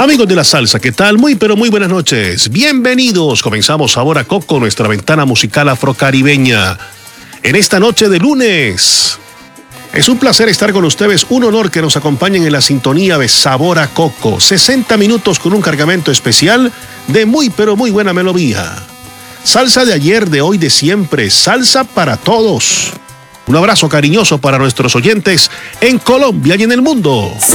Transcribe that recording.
Amigos de la salsa, ¿qué tal? Muy pero muy buenas noches. Bienvenidos. Comenzamos Sabor a Coco, nuestra ventana musical afrocaribeña. En esta noche de lunes. Es un placer estar con ustedes, un honor que nos acompañen en la sintonía de Sabor a Coco. 60 minutos con un cargamento especial de muy pero muy buena melodía. Salsa de ayer, de hoy, de siempre. Salsa para todos. Un abrazo cariñoso para nuestros oyentes en Colombia y en el mundo.